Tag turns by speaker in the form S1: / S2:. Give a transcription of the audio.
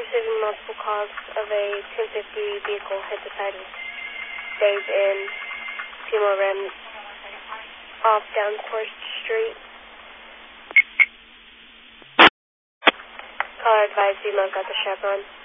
S1: receiving multiple calls of a 1050 vehicle hit the side of stage in Puma Rim off down 4th Street. Caller advised Puma got the chaperone.